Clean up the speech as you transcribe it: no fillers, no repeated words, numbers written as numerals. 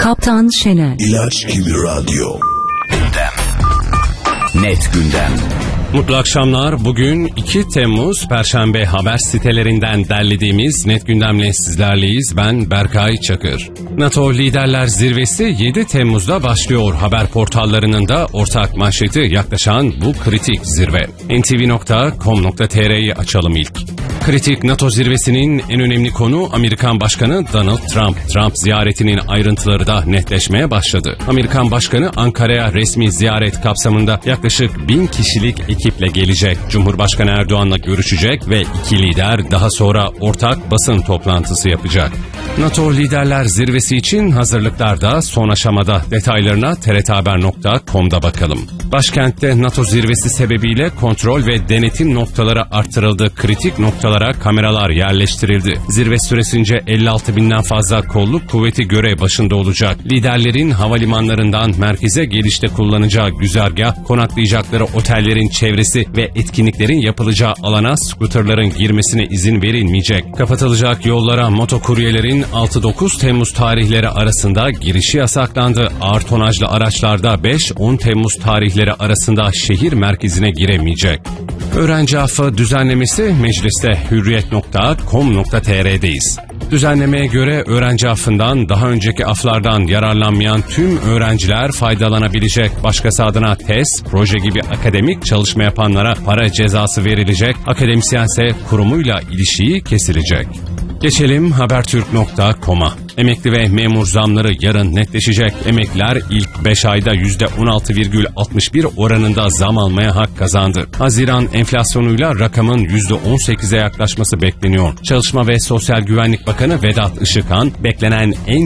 Kaptan Şener. İlaç gibi radyo. Net gündem. Mutlu akşamlar. Bugün 2 Temmuz Perşembe haber sitelerinden derlediğimiz Net Gündem'le sizlerleyiz. Ben Berkay Çakır. NATO Liderler Zirvesi 7 Temmuz'da başlıyor. Haber portallarının da ortak manşeti yaklaşan bu kritik zirve. ntv.com.tr'yi açalım ilk. Kritik NATO zirvesinin en önemli konu Amerikan Başkanı Donald Trump. Trump ziyaretinin ayrıntıları da netleşmeye başladı. Amerikan Başkanı Ankara'ya resmi ziyaret kapsamında yaklaşık 1000 kişilik ekiple gelecek. Cumhurbaşkanı Erdoğan'la görüşecek ve iki lider daha sonra ortak basın toplantısı yapacak. NATO Liderler Zirvesi için hazırlıklar da son aşamada. Detaylarına trthaber.com'da bakalım. Başkentte NATO zirvesi sebebiyle kontrol ve denetim noktaları artırıldı. Kritik noktalara kameralar yerleştirildi. Zirve süresince 56 binden fazla kolluk kuvveti görev başında olacak. Liderlerin havalimanlarından merkeze gelişte kullanacağı güzergah, konaklayacakları otellerin çevresi ve etkinliklerin yapılacağı alana skuterların girmesine izin verilmeyecek. Kapatılacak yollara motokuryelerin 6-9 Temmuz tarihleri arasında girişi yasaklandı. Ağır tonajlı araçlarda 5-10 Temmuz tarihleri arasında şehir merkezine giremeyecek. Öğrenci affı düzenlemesi mecliste hürriyet.com.tr'deyiz. Düzenlemeye göre öğrenci affından daha önceki aflardan yararlanmayan tüm öğrenciler faydalanabilecek. Başkası adına test, proje gibi akademik çalışma yapanlara para cezası verilecek. Akademisyense kurumuyla ilişiği kesilecek. Geçelim habertürk.com'a. Emekli ve memur zamları yarın netleşecek. Emekliler ilk 5 ayda %16,61 oranında zam almaya hak kazandı. Haziran enflasyonuyla rakamın %18'e yaklaşması bekleniyor. Çalışma ve Sosyal Güvenlik Bakanı Vedat Işıkhan, beklenen en